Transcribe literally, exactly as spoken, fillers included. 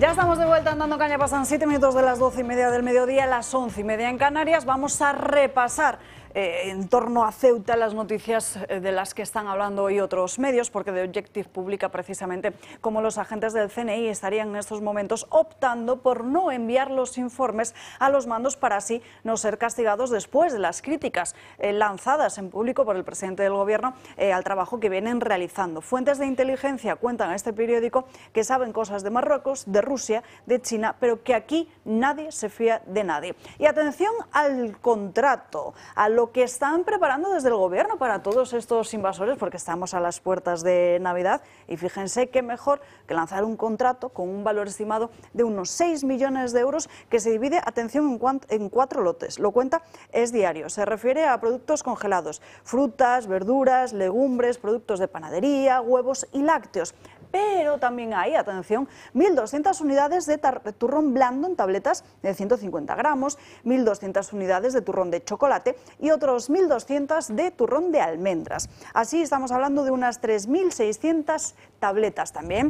Ya estamos de vuelta en Dando Caña, pasan siete minutos de las doce y media del mediodía, las once y media en Canarias. Vamos a repasar eh, en torno a Ceuta las noticias eh, de las que están hablando hoy otros medios, porque The Objective publica precisamente cómo los agentes del C N I estarían en estos momentos optando por no enviar los informes a los mandos para así no ser castigados después de las críticas eh, lanzadas en público por el presidente del gobierno eh, al trabajo que vienen realizando. Fuentes de inteligencia cuentan a este periódico que saben cosas de Marruecos, de Rusia, de China, pero que aquí nadie se fía de nadie. Y atención al contrato, a lo que están preparando desde el gobierno para todos estos invasores, porque estamos a las puertas de Navidad, y fíjense qué mejor que lanzar un contrato con un valor estimado de unos seis millones de euros que se divide, atención, en, en cuatro lotes. Lo cuenta Es Diario. Se refiere a productos congelados, frutas, verduras, legumbres, productos de panadería, huevos y lácteos. Pero también hay, atención, mil doscientas unidades de turrón blando en tabletas de ciento cincuenta gramos, mil doscientas unidades de turrón de chocolate y otros mil doscientas de turrón de almendras. Así estamos hablando de unas tres mil seiscientas tabletas también.